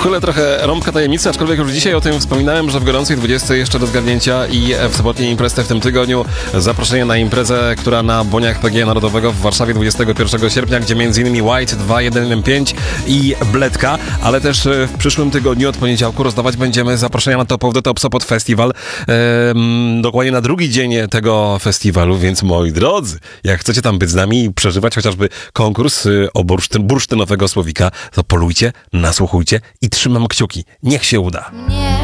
Uchylę trochę rąbka tajemnicy, aczkolwiek już dzisiaj o tym wspominałem, że w gorącej 20 jeszcze do zgarnięcia i w sobotniej imprezie w tym tygodniu zaproszenie na imprezę, która na Boniach PGE Narodowego w Warszawie 21 sierpnia, gdzie m.in. White 2115 i Bledka, ale też w przyszłym tygodniu od poniedziałku rozdawać będziemy zaproszenia na Top of the Top Sopot Festival, dokładnie na drugi dzień tego festiwalu, więc moi drodzy, jak chcecie tam być z nami i przeżywać chociażby konkurs o bursztynowego słowika, to polujcie, nasłuchujcie i trzymam kciuki. Niech się uda.